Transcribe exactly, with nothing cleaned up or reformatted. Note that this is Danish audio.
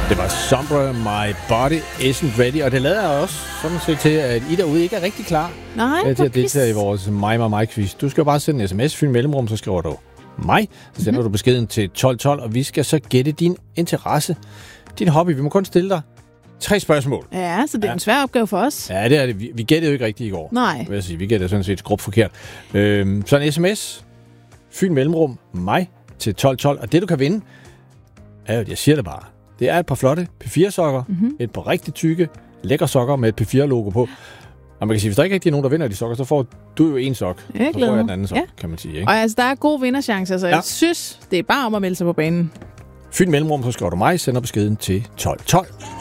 Det var Sombra, My Body Isn't Ready, og det lader jeg også sådan set til, at I derude ikke er rigtig klar Nej, øh, til at deltage i vores mig, mig, mig quiz. Du skal jo bare sende en sms, fyld mellemrum, så skriver du mig, så sender mm-hmm. du beskeden til tolv tolv, og vi skal så gætte din interesse, din hobby. Vi må kun stille dig tre spørgsmål. Ja, så det er ja. en svær opgave for os. Ja, det er det. Vi, vi gættede jo ikke rigtigt i går. Nej. Vil jeg sige. Vi gættede sådan set skrubt forkert. Øhm, så en sms, fyld mellemrum, mig til tolv tolv, og det du kan vinde, er jo, jeg siger det bare, det er et par flotte P fire sokker, mm-hmm. et par rigtig tykke, lækre sokker med et P fire logo på. Og man kan sige, hvis der ikke rigtig er nogen, der vinder de sokker, så får du jo en sok. Jeg så får jeg den anden sok, ja. kan man sige. Ikke? Og altså, der er gode vinderchancer, så ja. jeg synes, det er bare om at melde sig på banen. Fyld mellemrum, så skriver du mig, sender beskeden til tolv tolv.